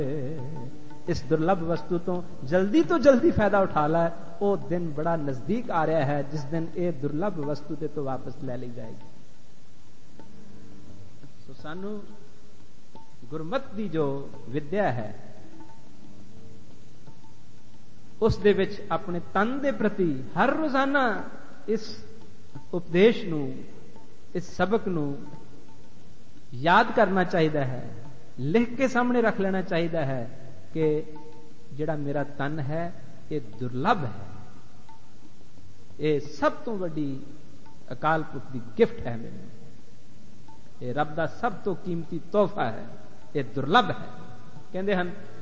इस दुर्लभ वस्तु तो जल्दी फायदा उठा लै। वो दिन बड़ा नजदीक आ रहा है जिस दिन ये दुर्लभ वस्तु ते तो वापस लै ली जाएगी। सो सानू गुरमत दी जो विद्या है उस दे विच अपने तन दे प्रति हर रोजाना इस उपदेश नू, इस सबक नू याद करना चाहिए है, लिख के सामने रख लेना चाहिए है कि जिहड़ा मेरा तन है ये दुर्लभ है, ये सब तो वड्डी अकाल पुरख दी गिफ्ट है, मैनूं ये रब दा सब तो कीमती तोहफा है, ये दुर्लभ है। कहते हैं